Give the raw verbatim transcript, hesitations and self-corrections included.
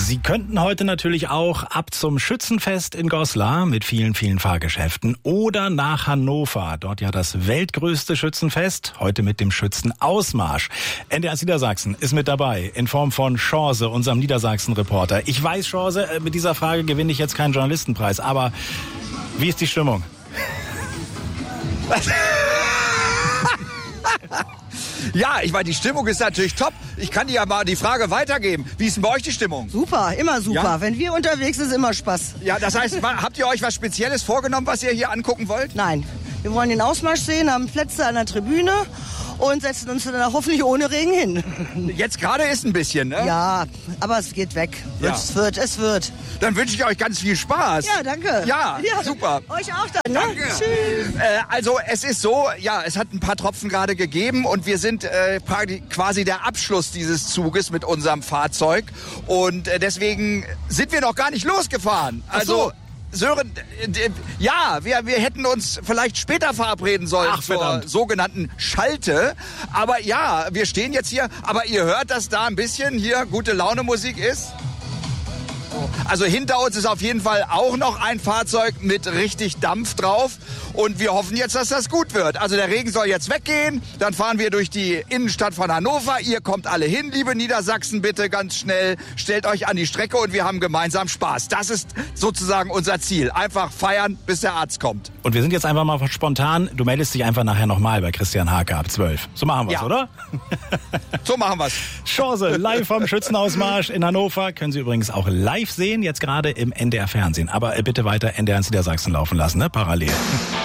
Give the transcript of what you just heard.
Sie könnten heute natürlich auch ab zum Schützenfest in Goslar mit vielen, vielen Fahrgeschäften oder nach Hannover. Dort ja das weltgrößte Schützenfest, heute mit dem Schützenausmarsch. N D R Niedersachsen ist mit dabei in Form von Chance, unserem Niedersachsen-Reporter. Ich weiß, Chance, mit dieser Frage gewinne ich jetzt keinen Journalistenpreis, aber wie ist die Stimmung? Ja, ich meine, die Stimmung ist natürlich top. Ich kann dir ja mal die Frage weitergeben. Wie ist denn bei euch die Stimmung? Super, immer super. Ja? Wenn wir unterwegs sind, ist immer Spaß. Ja, das heißt, habt ihr euch was Spezielles vorgenommen, was ihr hier angucken wollt? Nein, wir wollen den Ausmarsch sehen, haben Plätze an der Tribüne und setzen uns dann hoffentlich ohne Regen hin. Jetzt gerade ist ein bisschen, ne? Ja, aber es geht weg. Ja. Es wird, es wird. Dann wünsche ich euch ganz viel Spaß. Ja, danke. Ja, ja, super. Euch auch dann, ne? Danke. Tschüss. Äh, also es ist so, ja, es hat ein paar Tropfen gerade gegeben und wir sind äh, quasi der Abschluss dieses Zuges mit unserem Fahrzeug und äh, deswegen sind wir noch gar nicht losgefahren. Also Ach so. Sören, äh, ja, wir, wir hätten uns vielleicht später verabreden sollen Ach, zur verdammt. sogenannten Schalte. Aber ja, wir stehen jetzt hier, aber ihr hört, dass da ein bisschen hier gute Laune Musik ist. Also hinter uns ist auf jeden Fall auch noch ein Fahrzeug mit richtig Dampf drauf und wir hoffen jetzt, dass das gut wird. Also der Regen soll jetzt weggehen, dann fahren wir durch die Innenstadt von Hannover. Ihr kommt alle hin, liebe Niedersachsen, bitte ganz schnell, stellt euch an die Strecke und wir haben gemeinsam Spaß. Das ist sozusagen unser Ziel. Einfach feiern, bis der Arzt kommt. Und wir sind jetzt einfach mal spontan, du meldest dich einfach nachher nochmal bei Christian Hake ab zwölf. So machen wir's, Ja. oder? So machen wir's. Chance, live vom Schützenausmarsch in Hannover. Können Sie übrigens auch live sehen, jetzt gerade im N D R Fernsehen. Aber bitte weiter N D R Niedersachsen laufen lassen, ne? Parallel.